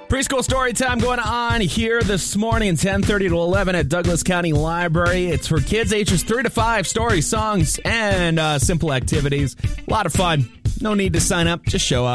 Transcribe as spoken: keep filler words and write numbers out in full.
Preschool story time going on here this morning, ten thirty to eleven at Douglas County Library. It's for kids ages three to five, stories, songs, and uh, simple activities. A lot of fun. No need to sign up. Just show up.